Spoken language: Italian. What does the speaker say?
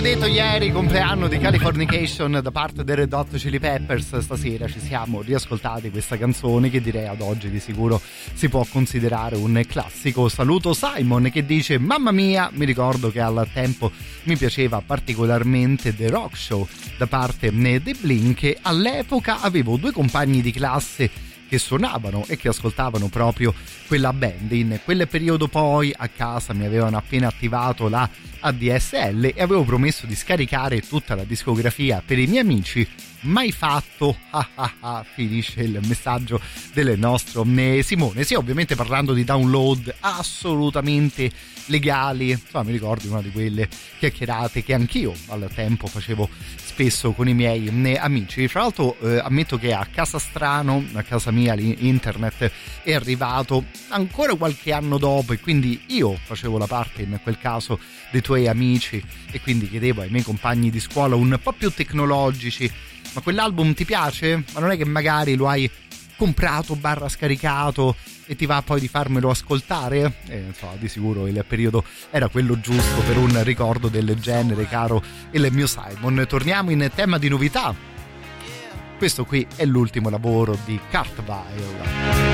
detto ieri, compleanno di Californication da parte dei Red Hot Chili Peppers. Stasera ci siamo riascoltati questa canzone che direi ad oggi di sicuro si può considerare un classico. Saluto Simon che dice: mamma mia, mi ricordo che al tempo mi piaceva particolarmente The Rock Show da parte dei Blink e all'epoca avevo due compagni di classe che suonavano e che ascoltavano proprio quella band. In quel periodo poi a casa mi avevano appena attivato la ADSL e avevo promesso di scaricare tutta la discografia per i miei amici. Mai fatto, finisce il messaggio del nostro Simone. Sì, ovviamente parlando di download assolutamente legali, insomma mi ricordo una di quelle chiacchierate che anch'io al tempo facevo spesso con i miei amici. Fra l'altro ammetto che a Casastrano, a casa mia, l'internet è arrivato ancora qualche anno dopo e quindi io facevo la parte in quel caso dei tuoi amici e quindi chiedevo ai miei compagni di scuola un po' più tecnologici: ma quell'album ti piace? Ma non è che magari lo hai comprato / scaricato e ti va poi di farmelo ascoltare? Insomma, di sicuro il periodo era quello giusto per un ricordo del genere, caro il mio Simon. Torniamo in tema di novità. Questo qui è l'ultimo lavoro di Kurt Weill.